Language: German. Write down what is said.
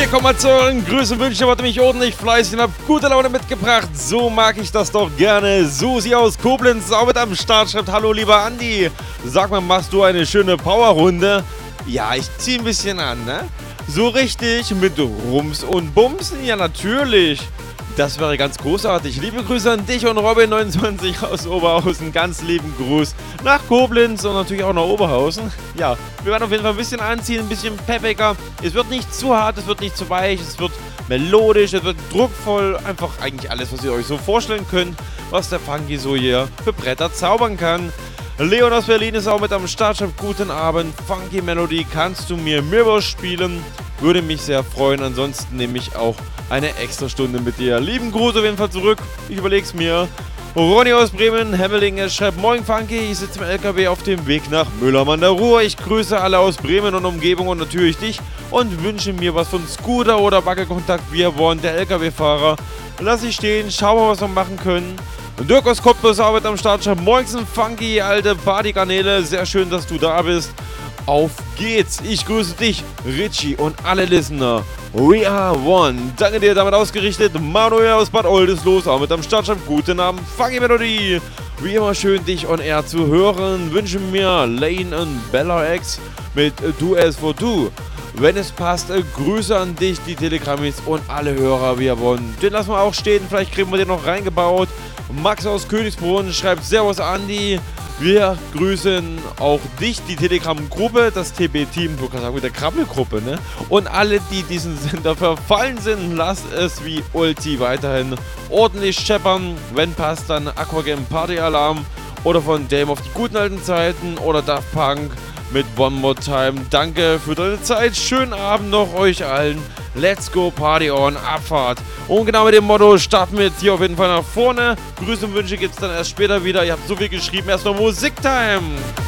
Willkommen Grüße, Wünsche, wurde mich ordentlich fleißig und hab gute Laune mitgebracht. So mag ich das doch gerne. Susi aus Koblenz auch mit am Start, schreibt: Hallo lieber Andi. Sag mal, machst du eine schöne Powerrunde? Ja, ich zieh ein bisschen an, ne? So richtig mit Rums und Bumsen? Ja, natürlich. Das wäre ganz großartig. Liebe Grüße an dich und Robin29 aus Oberhausen. Ganz lieben Gruß nach Koblenz und natürlich auch nach Oberhausen. Ja, wir werden auf jeden Fall ein bisschen anziehen, ein bisschen peppiger. Es wird nicht zu hart, es wird nicht zu weich, es wird melodisch, es wird druckvoll. Einfach eigentlich alles, was ihr euch so vorstellen könnt, was der Funky so hier für Bretter zaubern kann. Leon aus Berlin ist auch mit am Start. Schreibt: Guten Abend, Funky Melody, kannst du mir Mirror spielen? Würde mich sehr freuen. Ansonsten nehme ich auch eine extra Stunde mit dir. Lieben Gruß auf jeden Fall zurück. Ich überleg's mir. Ronny aus Bremen, Hemmeling, schreibt: Moin Funky, ich sitze im LKW auf dem Weg nach Mülheim an der Ruhr. Ich grüße alle aus Bremen und Umgebung und natürlich dich und wünsche mir was von Scooter oder Wackelkontakt via One, der LKW-Fahrer. Lass ich stehen, schau mal, was wir machen können. Dirk aus Cottbus arbeitet am Start, schreibt: Moinsen Funky, alte Partykanäle, sehr schön, dass du da bist. Auf geht's, ich grüße dich, Richie und alle Listener. We are one. Danke dir, damit ausgerichtet. Manuel aus Bad Oldesloe, auch mit am Start, schreibt: Guten Abend, Funky Melody. Wie immer schön, dich on air zu hören. Wünschen mir Lane und Bella X mit Du as for Du. Wenn es passt, Grüße an dich, die Telegrammis und alle Hörer via Bonn. Den lassen wir auch stehen, vielleicht kriegen wir den noch reingebaut. Max aus Königsbrunn schreibt: Servus Andi. Wir grüßen auch dich, die Telegram-Gruppe, das TB-Team, du kannst sagen, mit der Krabbelgruppe, ne? Und alle, die diesen Sender verfallen sind, lasst es wie Ulti weiterhin ordentlich scheppern. Wenn passt, dann Aquagame Party Alarm oder von Dame auf die guten alten Zeiten oder Daft Punk mit One More Time. Danke für deine Zeit. Schönen Abend noch euch allen. Let's go, Party on, Abfahrt. Und genau mit dem Motto starten wir jetzt hier auf jeden Fall nach vorne. Grüße und Wünsche gibt es dann erst später wieder. Ihr habt so viel geschrieben. Erstmal Musiktime.